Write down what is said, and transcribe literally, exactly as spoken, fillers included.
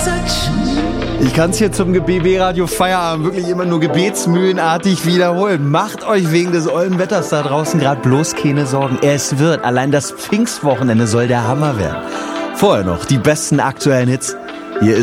Ich kann es hier zum B B-Radio Feierabend wirklich immer nur gebetsmühlenartig wiederholen. Macht euch wegen des ollen Wetters da draußen gerade bloß keine Sorgen. Es wird, allein das Pfingstwochenende soll der Hammer werden. Vorher noch die besten aktuellen Hits